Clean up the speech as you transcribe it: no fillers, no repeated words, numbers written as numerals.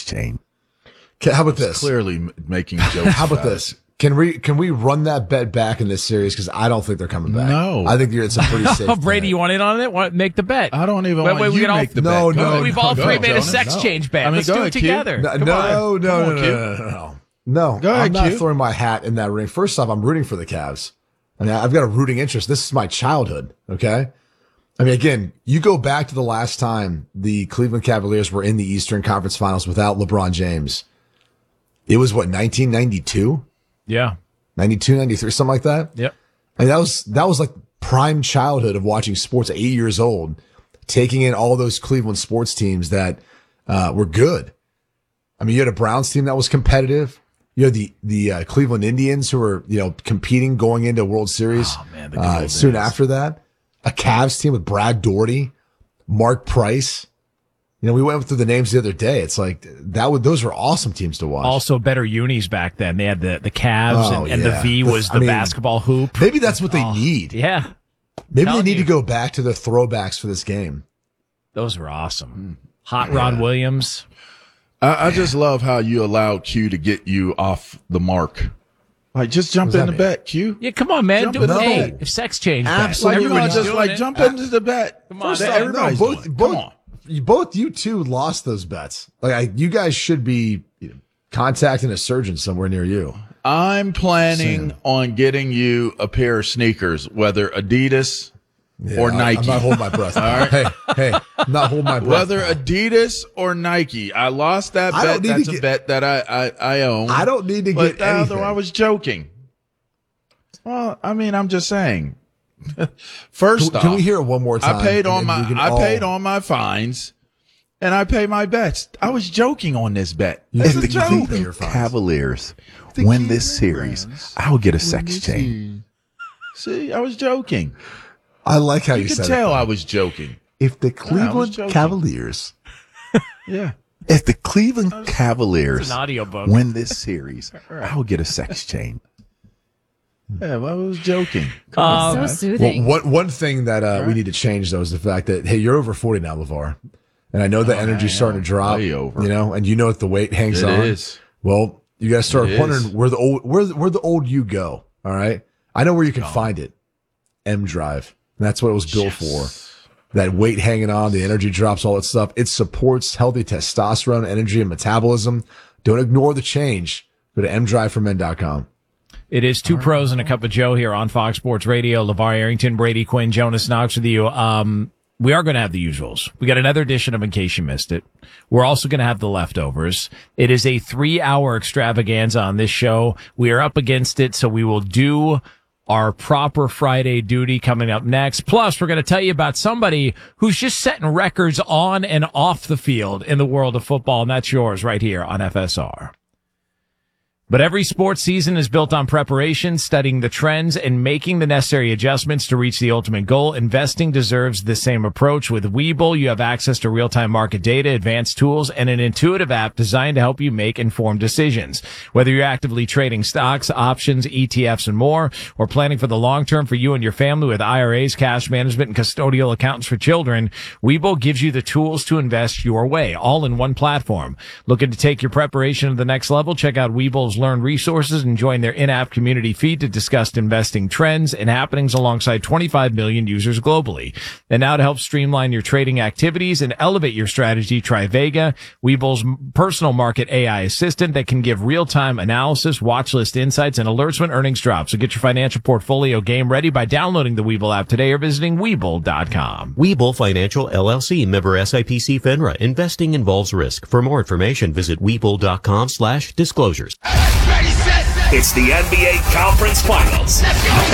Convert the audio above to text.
chain. How about this? Clearly making jokes. How about this? Can we run that bet back in this series? Because I don't think they're coming back. No. I think you're in some pretty safe. Oh, Brady, you want in on it? Make the bet. I don't even want you to make the bet. No, we've all three made a sex change bet. Let's do it together. No. No, Go ahead, I'm not Q. throwing my hat in that ring. First off, I'm rooting for the Cavs. I mean, I've got a rooting interest. This is my childhood. Okay. I mean, again, you go back to the last time the Cleveland Cavaliers were in the Eastern Conference Finals without LeBron James. It was 1992? Yeah. 92, 93, something like that. Yep. I mean, that was like prime childhood of watching sports at 8 years old, taking in all those Cleveland sports teams that, were good. I mean, you had a Browns team that was competitive. You had the Cleveland Indians who were, competing going into World Series. Oh, man, the good old soon days. after that. A Cavs team with Brad Daugherty, Mark Price. We went through the names the other day. It's like those were awesome teams to watch. Also better unis back then. They had the Cavs and the V was the basketball hoop. Maybe that's what they need. Yeah. Maybe they need to go back to the throwbacks for this game. Those were awesome. Hot Rod Williams. I just love how you allowed Q to get you off the mark. Like, just jump in the bet, Q. Yeah, come on, man. Jump Do it. in the Hey, bet. if sex change Absolutely. bet. Everybody's just jump into the bet. Come on, First man. everybody's doing it. Come on. Both you two lost those bets. You guys should be contacting a surgeon somewhere near you. I'm planning on getting you a pair of sneakers, whether Adidas or Nike. I'm not holding my breath. All right. Hey, I'm not holding my breath. Whether Adidas or Nike. I lost that bet. That's a bet that I own. I don't need to get anything. I was joking. Well, I mean, I'm just saying. First off, can we hear it one more time? I paid on my fines, and I pay my bets. I was joking on this bet. If It's the a joke. Cleveland Cavaliers win this series, I'll get a sex chain. See, I was joking. I like how you You said could tell it. I was joking. If the Cleveland joking. Cavaliers, Yeah. if the Cleveland Cavaliers It's an audiobook. win this series, I'll get a sex chain. Yeah, well, I was joking. So soothing. One thing that we need to change though is the fact that you're over 40 now, LeVar, and I know the energy's starting to drop. Way over. And if the weight hangs It on. is. Well, you got to start It wondering is. where the old you go. All right, I know where you can find it. M Drive. And that's what it was built for. That weight hanging on, the energy drops, all that stuff. It supports healthy testosterone, energy, and metabolism. Don't ignore the change. Go to mdriveformen.com. It is two pros and a cup of Joe here on Fox Sports Radio. LeVar Arrington, Brady Quinn, Jonas Knox with you. We are going to have the usuals. We got another edition of In Case You Missed It. We're also going to have the leftovers. It is a 3-hour extravaganza on this show. We are up against it, so we will do our proper Friday duty coming up next. Plus, we're going to tell you about somebody who's just setting records on and off the field in the world of football, and that's yours right here on FSR. But every sports season is built on preparation, studying the trends, and making the necessary adjustments to reach the ultimate goal. Investing deserves the same approach. With Webull, you have access to real-time market data, advanced tools, and an intuitive app designed to help you make informed decisions. Whether you're actively trading stocks, options, ETFs, and more, or planning for the long term for you and your family with IRAs, cash management, and custodial accounts for children, Webull gives you the tools to invest your way, all in one platform. Looking to take your preparation to the next level? Check out Webull's Learn resources and join their in-app community feed to discuss investing trends and happenings alongside 25 million users globally. And now to help streamline your trading activities and elevate your strategy, try Vega, Webull's personal market AI assistant that can give real-time analysis, watch list insights, and alerts when earnings drop. So get your financial portfolio game ready by downloading the Webull app today or visiting Webull.com. Webull Financial LLC, member SIPC FINRA. Investing involves risk. For more information, visit Webull.com/disclosures. It's the NBA Conference Finals.